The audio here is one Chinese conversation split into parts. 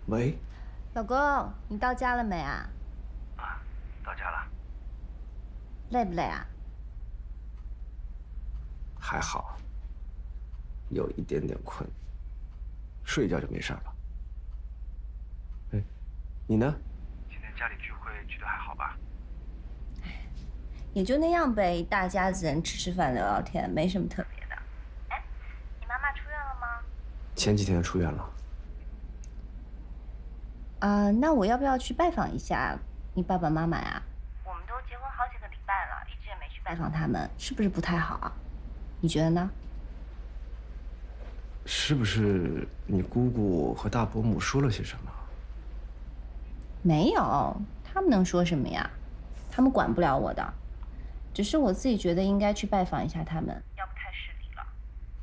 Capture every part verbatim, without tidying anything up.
喂， 老公，你到家了没啊？ 啊，到家了， 累不累啊？ 还好，有一点点困，睡一觉就没事了。哎，你呢？今天家里聚会聚得还好吧？ 也就那样呗，一大家子人吃吃饭、聊聊天，没什么特别的。哎，你妈妈出院了吗？ 前几天就出院了。 啊，那我要不要去拜访一下你爸爸妈妈呀？我们都结婚好几个礼拜了，一直也没去拜访他们，是不是不太好啊？你觉得呢？ 是不是你姑姑和大伯母说了些什么？ 没有，他们能说什么呀？他们管不了我的，只是我自己觉得应该去拜访一下他们，要不太失礼了。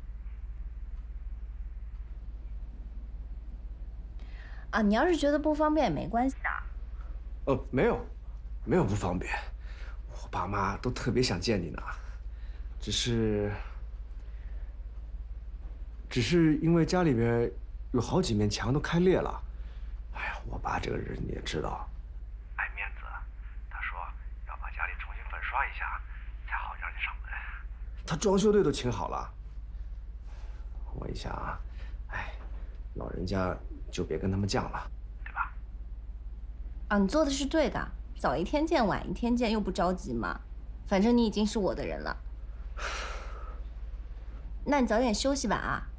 啊，你要是觉得不方便也没关系的。 哦，没有，没有不方便。我爸妈都特别想见你呢，只是，只是因为家里边有好几面墙都开裂了。哎呀，我爸这个人你也知道，爱面子。他说要把家里重新粉刷一下，才好让你上门。他装修队都请好了。我一想啊，哎，老人家就别跟他们犟了，对吧？ 啊，你做的是对的，早一天见晚一天见又不着急嘛，反正你已经是我的人了。那你早点休息吧啊。